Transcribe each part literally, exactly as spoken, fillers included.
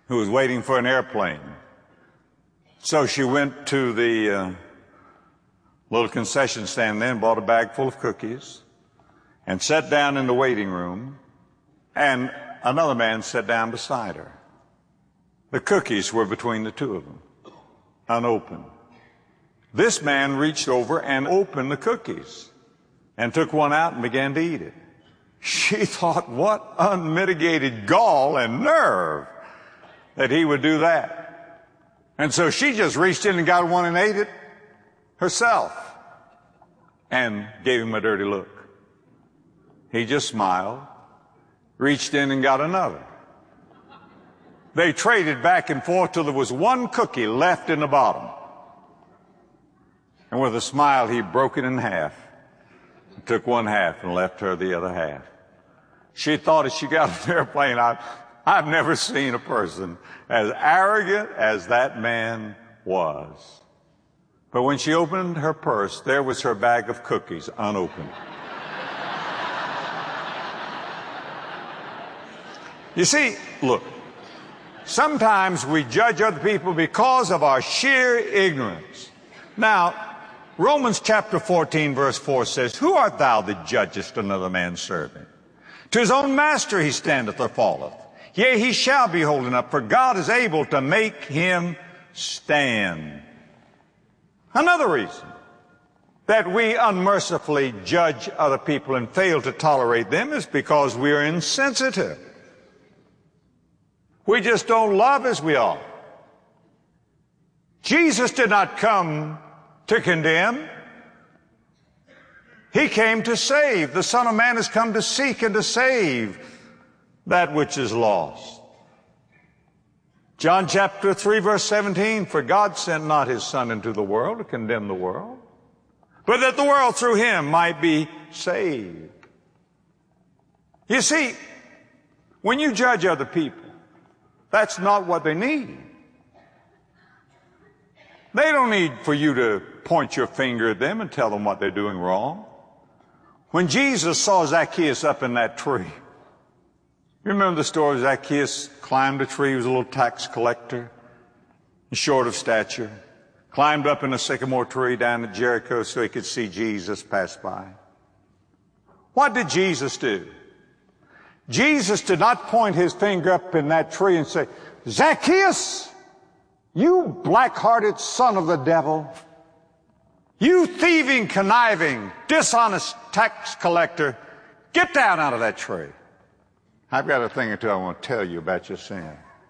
who was waiting for an airplane. So she went to the uh, little concession stand there and bought a bag full of cookies and sat down in the waiting room, and another man sat down beside her. The cookies were between the two of them, unopened. This man reached over and opened the cookies and took one out and began to eat it. She thought, what unmitigated gall and nerve that he would do that. And so she just reached in and got one and ate it herself and gave him a dirty look. He just smiled, reached in and got another. They traded back and forth till there was one cookie left in the bottom. And with a smile, he broke it in half, took one half and left her the other half. She thought as she got on the airplane, I've, I've never seen a person as arrogant as that man was. But when she opened her purse, there was her bag of cookies unopened. You see, look, sometimes we judge other people because of our sheer ignorance. Now, Romans chapter fourteen verse four says, who art thou that judgest another man's servant? To his own master he standeth or falleth. Yea, he shall be holding up, for God is able to make him stand. Another reason that we unmercifully judge other people and fail to tolerate them is because we are insensitive. We just don't love as we ought. Jesus did not come to condemn. He came to save. The Son of Man has come to seek and to save that which is lost. John chapter three verse seventeen, for God sent not his Son into the world to condemn the world, but that the world through him might be saved. You see, when you judge other people, that's not what they need. They don't need for you to point your finger at them and tell them what they're doing wrong. When Jesus saw Zacchaeus up in that tree, you remember the story of Zacchaeus climbed a tree. He was a little tax collector, short of stature, climbed up in a sycamore tree down at Jericho so he could see Jesus pass by. What did Jesus do? Jesus did not point his finger up in that tree and say, Zacchaeus, you black-hearted son of the devil, you thieving, conniving, dishonest tax collector, get down out of that tree. I've got a thing or two I want to tell you about your sin.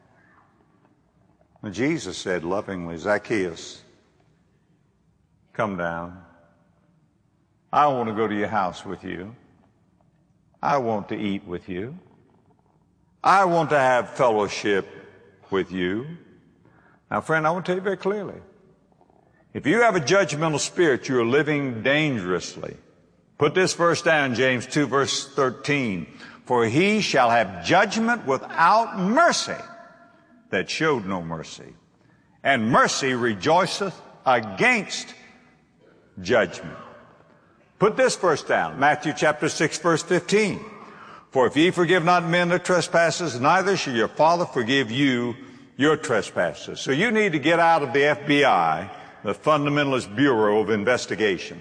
And Jesus said lovingly, Zacchaeus, come down. I want to go to your house with you. I want to eat with you. I want to have fellowship with you. Now, friend, I want to tell you very clearly. If you have a judgmental spirit, you are living dangerously. Put this verse down, James two, verse thirteen. For he shall have judgment without mercy that showed no mercy. And mercy rejoiceth against judgment. Put this verse down, Matthew chapter six, verse fifteen. For if ye forgive not men their trespasses, neither shall your Father forgive you your trespasses. So you need to get out of the F B I, the Fundamentalist Bureau of Investigation.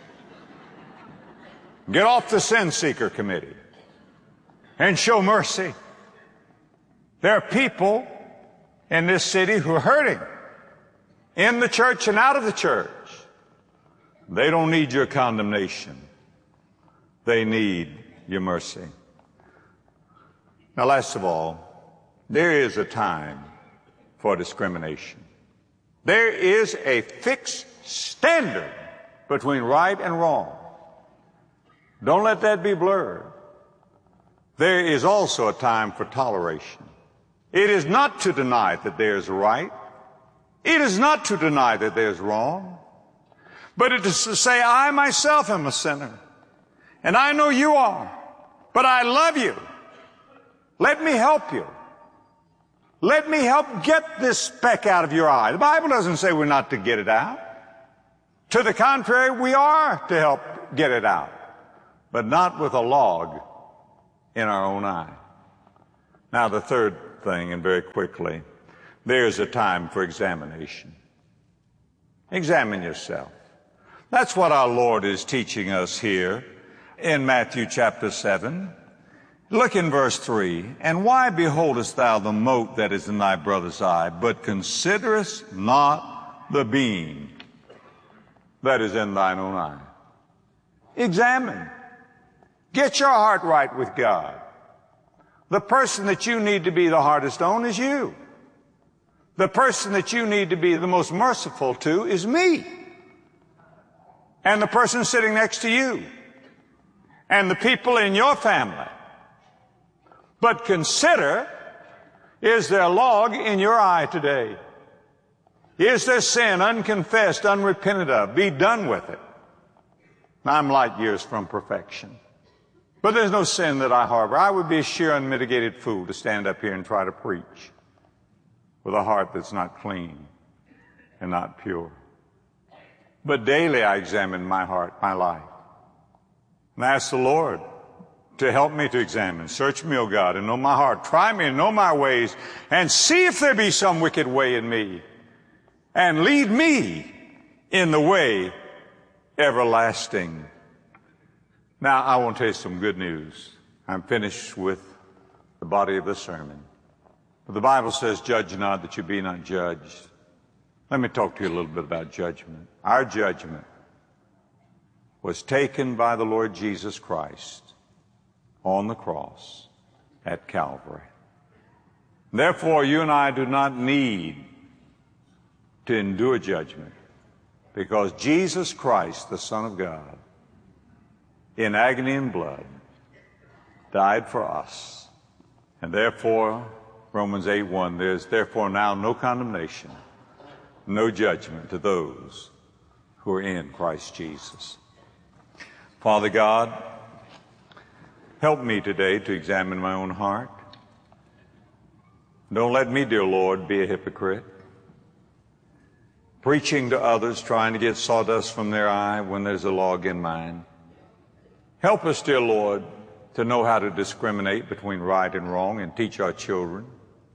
Get off the Sin Seeker Committee and show mercy. There are people in this city who are hurting, in the church and out of the church. They don't need your condemnation. They need your mercy. Now, last of all, there is a time for discrimination. There is a fixed standard between right and wrong. Don't let that be blurred. There is also a time for toleration. It is not to deny that there is right. It is not to deny that there is wrong. But it is to say, I myself am a sinner. And I know you are. But I love you. Let me help you. Let me help get this speck out of your eye. The Bible doesn't say we're not to get it out. To the contrary, we are to help get it out. But not with a log in our own eye. Now, the third thing, and very quickly, there's a time for examination. Examine yourself. That's what our Lord is teaching us here in Matthew chapter seven. Look in verse three. And why beholdest thou the mote that is in thy brother's eye, but considerest not the beam that is in thine own eye? Examine. Get your heart right with God. The person that you need to be the hardest on is you. The person that you need to be the most merciful to is me. And the person sitting next to you. And the people in your family. But consider, is there log in your eye today? Is there sin unconfessed, unrepented of? Be done with it. I'm light years from perfection. But there's no sin that I harbor. I would be a sheer unmitigated fool to stand up here and try to preach with a heart that's not clean and not pure. But daily I examine my heart, my life. And I ask the Lord to help me to examine. Search me, O God, and know my heart. Try me and know my ways, and see if there be some wicked way in me. And lead me in the way everlasting. Now, I want to tell you some good news. I'm finished with the body of the sermon. But the Bible says, judge not that you be not judged. Let me talk to you a little bit about judgment. Our judgment was taken by the Lord Jesus Christ on the cross at Calvary. Therefore, you and I do not need to endure judgment, because Jesus Christ, the Son of God, in agony and blood, died for us. And therefore, Romans eight one, there's therefore now no condemnation, no judgment to those who are in Christ Jesus. Father God, help me today to examine my own heart. Don't let me, dear Lord, be a hypocrite, preaching to others, trying to get sawdust from their eye when there's a log in mine. Help us, dear Lord, to know how to discriminate between right and wrong and teach our children.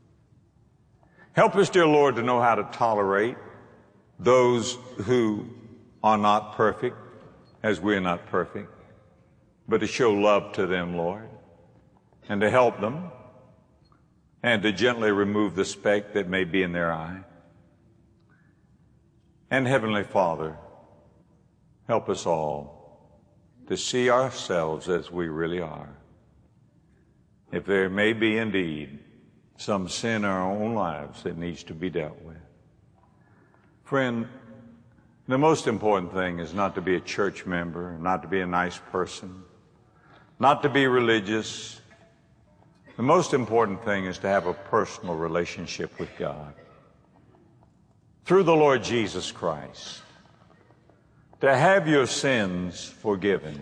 Help us, dear Lord, to know how to tolerate those who are not perfect, as we are not perfect, but to show love to them, Lord, and to help them, and to gently remove the speck that may be in their eye. And Heavenly Father, help us all to see ourselves as we really are. If there may be indeed some sin in our own lives that needs to be dealt with. Friend, the most important thing is not to be a church member, not to be a nice person, not to be religious. The most important thing is to have a personal relationship with God through the Lord Jesus Christ, to have your sins forgiven,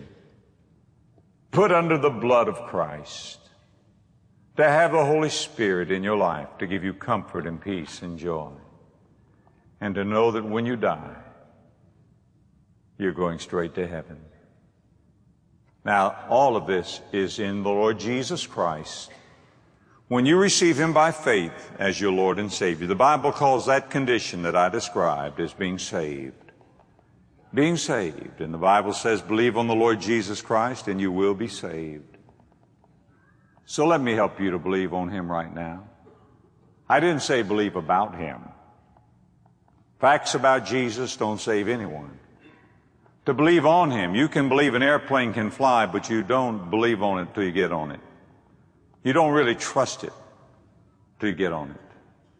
put under the blood of Christ, to have the Holy Spirit in your life to give you comfort and peace and joy, and to know that when you die, you're going straight to heaven. Now, all of this is in the Lord Jesus Christ. When you receive Him by faith as your Lord and Savior, the Bible calls that condition that I described as being saved. Being saved. And the Bible says, believe on the Lord Jesus Christ and you will be saved. So let me help you to believe on Him right now. I didn't say believe about Him. Facts about Jesus don't save anyone. To believe on Him, you can believe an airplane can fly, but you don't believe on it till you get on it. You don't really trust it till you get on it.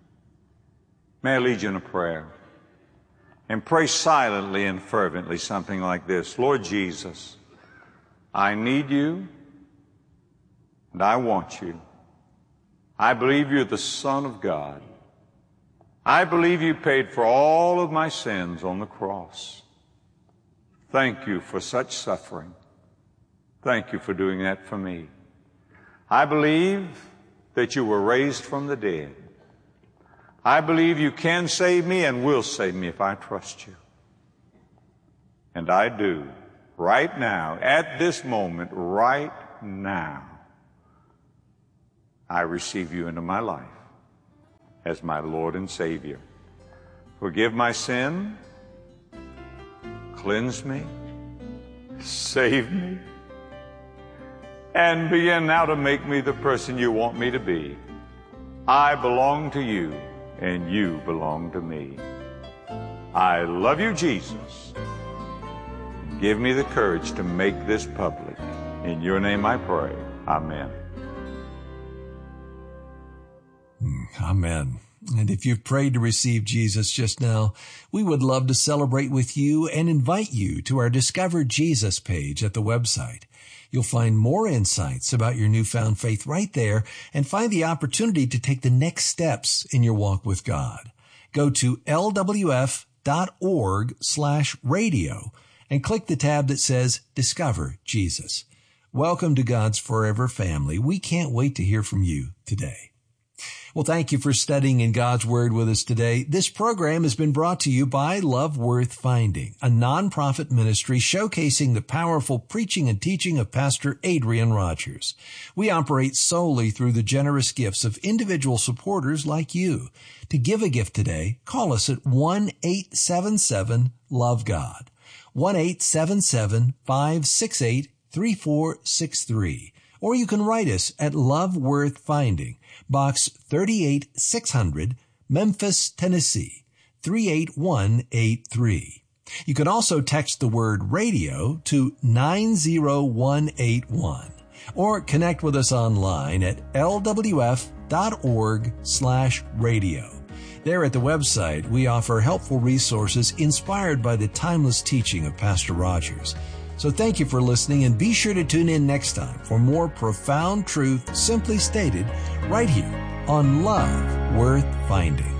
May I lead you in a prayer? And pray silently and fervently something like this. Lord Jesus, I need you and I want you. I believe you're the Son of God. I believe you paid for all of my sins on the cross. Thank you for such suffering. Thank you for doing that for me. I believe that you were raised from the dead. I believe you can save me and will save me if I trust you. And I do. Right now, at this moment, right now, I receive you into my life. as my Lord and Savior. Forgive my sin, cleanse me, save me, and begin now to make me the person you want me to be. I belong to you, and you belong to me. I love you, Jesus. Give me the courage to make this public. In your name I pray. Amen. Amen. And if you've prayed to receive Jesus just now, we would love to celebrate with you and invite you to our Discover Jesus page at the website. You'll find more insights about your newfound faith right there and find the opportunity to take the next steps in your walk with God. Go to L W F dot org slash radio and click the tab that says Discover Jesus. Welcome to God's Forever Family. We can't wait to hear from you today. Well, thank you for studying in God's Word with us today. This program has been brought to you by Love Worth Finding, a nonprofit ministry showcasing the powerful preaching and teaching of Pastor Adrian Rogers. We operate solely through the generous gifts of individual supporters like you. To give a gift today, call us at one eight seven seven love God, one eight seven seven five six eight three four six three. Or you can write us at Love Worth Finding, Box thirty-eight six hundred, Memphis, Tennessee, three eight one eight three. You can also text the word radio to nine zero one eight one or connect with us online at L W F dot org slash radio. There at the website, we offer helpful resources inspired by the timeless teaching of Pastor Rogers. So thank you for listening, and be sure to tune in next time for more profound truth simply stated right here on Love Worth Finding.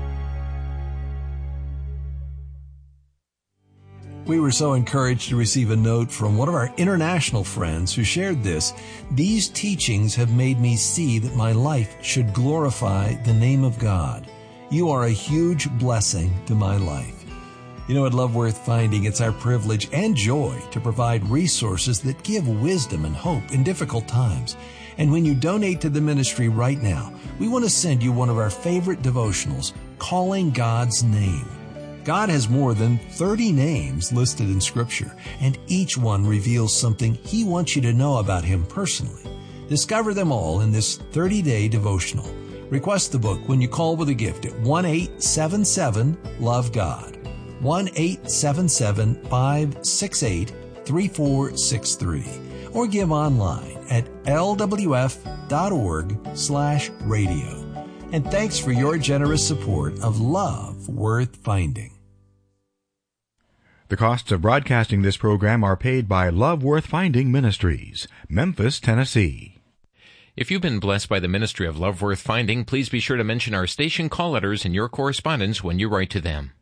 We were so encouraged to receive a note from one of our international friends who shared this. These teachings have made me see that my life should glorify the name of God. You are a huge blessing to my life. You know, at Love Worth Finding, it's our privilege and joy to provide resources that give wisdom and hope in difficult times. And when you donate to the ministry right now, we want to send you one of our favorite devotionals, Calling God's Name. God has more than thirty names listed in Scripture, and each one reveals something He wants you to know about Him personally. Discover them all in this thirty-day devotional. Request the book when you call with a gift at one eight seven seven love God. one eight seven seven five six eight three four six three, or give online at L W F dot org slash radio. And thanks for your generous support of Love Worth Finding. The costs of broadcasting this program are paid by Love Worth Finding Ministries, Memphis, Tennessee. If you've been blessed by the ministry of Love Worth Finding, please be sure to mention our station call letters in your correspondence when you write to them.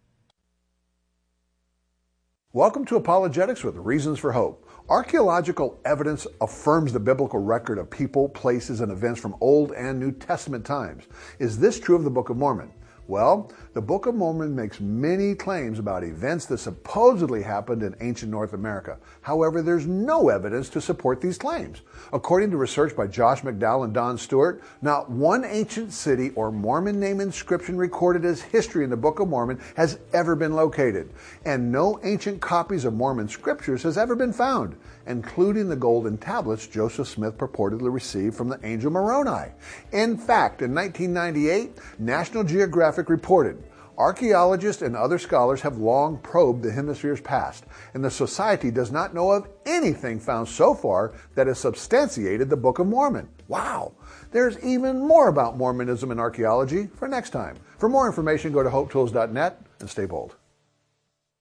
Welcome to Apologetics with Reasons for Hope. Archaeological evidence affirms the biblical record of people, places, and events from Old and New Testament times. Is this true of the Book of Mormon? Well, the Book of Mormon makes many claims about events that supposedly happened in ancient North America. However, there's no evidence to support these claims. According to research by Josh McDowell and Don Stewart, not one ancient city or Mormon name inscription recorded as history in the Book of Mormon has ever been located. And no ancient copies of Mormon scriptures has ever been found, including the golden tablets Joseph Smith purportedly received from the angel Moroni. In fact, in nineteen ninety-eight, National Geographic reported, archaeologists and other scholars have long probed the hemisphere's past, and the Society does not know of anything found so far that has substantiated the Book of Mormon. Wow! There's even more about Mormonism and archaeology for next time. For more information, go to hope tools dot net and stay bold.